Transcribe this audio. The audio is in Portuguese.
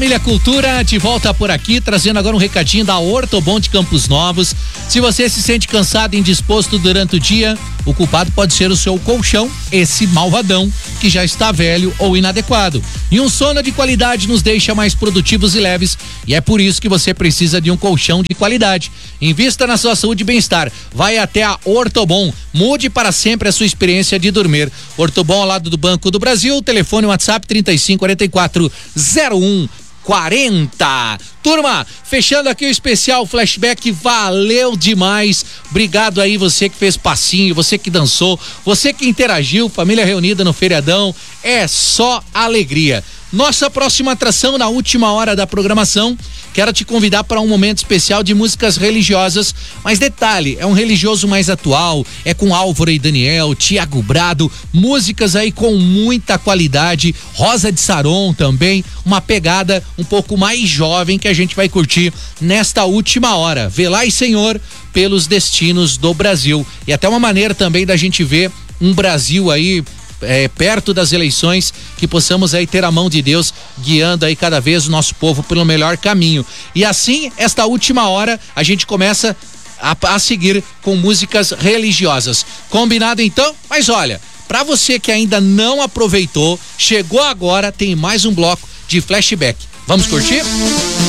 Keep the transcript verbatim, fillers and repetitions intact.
Família Cultura de volta por aqui, trazendo agora um recadinho da Ortobon de Campos Novos. Se você se sente cansado e indisposto durante o dia, o culpado pode ser o seu colchão, esse malvadão que já está velho ou inadequado. E um sono de qualidade nos deixa mais produtivos e leves, e é por isso que você precisa de um colchão de qualidade. Invista na sua saúde e bem-estar. Vai até a Ortobon. Mude para sempre a sua experiência de dormir. Ortobon ao lado do Banco do Brasil. Telefone WhatsApp trinta e cinco quarenta e quatro zero um quarenta. Turma, fechando aqui o especial Flashback, valeu demais. Obrigado aí você que fez passinho, você que dançou, você que interagiu, família reunida no feriadão, é só alegria. Nossa próxima atração na última hora da programação, quero te convidar para um momento especial de músicas religiosas, mas detalhe, é um religioso mais atual, é com Álvaro e Daniel, Tiago Brado, músicas aí com muita qualidade, Rosa de Saron também, uma pegada um pouco mais jovem que a gente vai curtir nesta última hora. Velai, Senhor, pelos destinos do Brasil, e até uma maneira também da gente ver um Brasil aí É, perto das eleições, que possamos aí ter a mão de Deus guiando aí cada vez o nosso povo pelo melhor caminho. E assim, esta última hora, a gente começa a, a seguir com músicas religiosas. Combinado então? Mas olha, para você que ainda não aproveitou, chegou agora, tem mais um bloco de flashback. Vamos curtir?